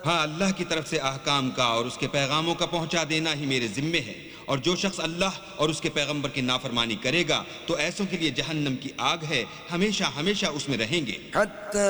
हाँ, अल्लाह की तरफ से अहकाम का और उसके पैगामों का पहुंचा देना ही मेरे जिम्मे है, और जो शख्स अल्लाह और उसके पैगंबर की नाफरमानी करेगा तो ऐसों के लिए जहन्नम की आग है, हमेशा हमेशा उसमें रहेंगे।